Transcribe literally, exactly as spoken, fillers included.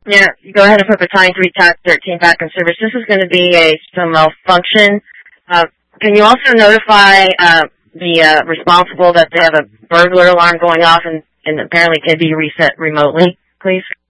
Yeah, you go ahead and put Battalion three Tac thirteen back in service. This is going to be a some malfunction. Uh, can you also notify uh, the uh, responsible that they have a burglar alarm going off and, and apparently can be reset remotely, please?